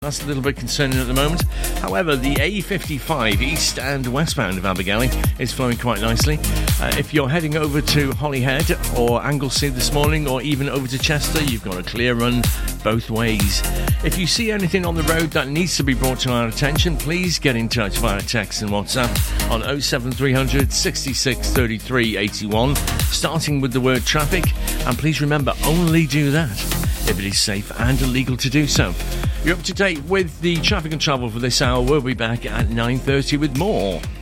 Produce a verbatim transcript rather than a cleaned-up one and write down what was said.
That's a little bit concerning at the moment. However, the A fifty-five east and westbound of Abergele is flowing quite nicely. Uh, if you're heading over to Holyhead or Anglesey this morning, or even over to Chester, you've got a clear run both ways. If you see anything on the road that needs to be brought to our attention, please get in touch via text and WhatsApp on oh seven three hundred sixty-six thirty-three eighty-one, starting with the word traffic. And please remember, only do that if it is safe and illegal to do so. You're up to date with the traffic and travel for this hour. We'll be back at nine thirty with more.